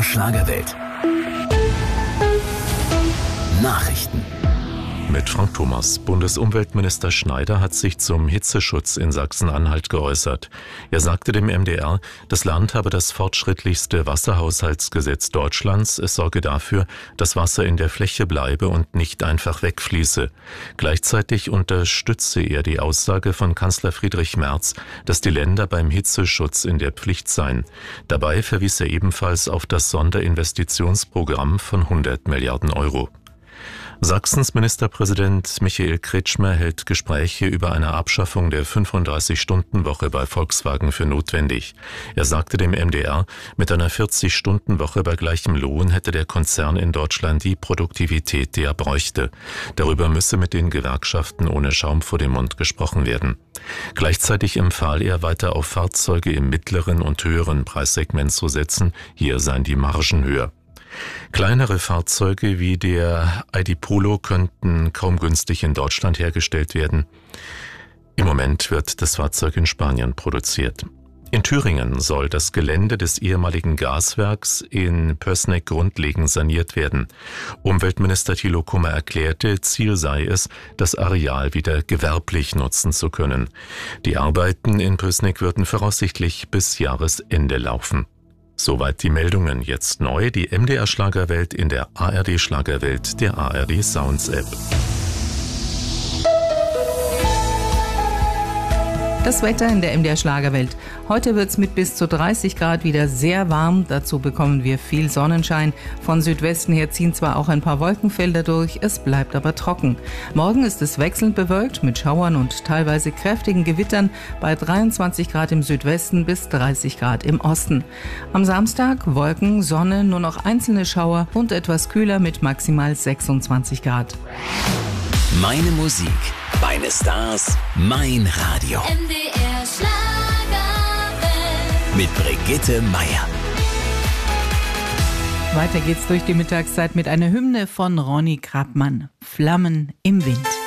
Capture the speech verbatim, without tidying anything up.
der Schlagerwelt. Nachrichten. Mit Frank Thomas. Bundesumweltminister Schneider hat sich zum Hitzeschutz in Sachsen-Anhalt geäußert. Er sagte dem M D R, das Land habe das fortschrittlichste Wasserhaushaltsgesetz Deutschlands. Es sorge dafür, dass Wasser in der Fläche bleibe und nicht einfach wegfließe. Gleichzeitig unterstütze er die Aussage von Kanzler Friedrich Merz, dass die Länder beim Hitzeschutz in der Pflicht seien. Dabei verwies er ebenfalls auf das Sonderinvestitionsprogramm von hundert Milliarden Euro. Sachsens Ministerpräsident Michael Kretschmer hält Gespräche über eine Abschaffung der fünfunddreißig-Stunden-Woche bei Volkswagen für notwendig. Er sagte dem M D R, mit einer vierzig-Stunden-Woche bei gleichem Lohn hätte der Konzern in Deutschland die Produktivität, die er bräuchte. Darüber müsse mit den Gewerkschaften ohne Schaum vor dem Mund gesprochen werden. Gleichzeitig empfahl er, weiter auf Fahrzeuge im mittleren und höheren Preissegment zu setzen. Hier seien die Margen höher. Kleinere Fahrzeuge wie der I D Polo könnten kaum günstig in Deutschland hergestellt werden. Im Moment wird das Fahrzeug in Spanien produziert. In Thüringen soll das Gelände des ehemaligen Gaswerks in Pößneck grundlegend saniert werden. Umweltminister Thilo Kummer erklärte, Ziel sei es, das Areal wieder gewerblich nutzen zu können. Die Arbeiten in Pößneck würden voraussichtlich bis Jahresende laufen. Soweit die Meldungen. Jetzt neu die M D R Schlagerwelt in der A R D Schlagerwelt, der A R D Sounds App. Das Wetter in der M D R Schlagerwelt. Heute wird es mit bis zu dreißig Grad wieder sehr warm. Dazu bekommen wir viel Sonnenschein. Von Südwesten her ziehen zwar auch ein paar Wolkenfelder durch, es bleibt aber trocken. Morgen ist es wechselnd bewölkt mit Schauern und teilweise kräftigen Gewittern bei dreiundzwanzig Grad im Südwesten bis dreißig Grad im Osten. Am Samstag Wolken, Sonne, nur noch einzelne Schauer und etwas kühler mit maximal sechsundzwanzig Grad. Meine Musik, meine Stars, mein Radio. M D R Schlagerwelt. Mit Brigitte Meier. Weiter geht's durch die Mittagszeit mit einer Hymne von Ronny Krappmann. Flammen im Wind.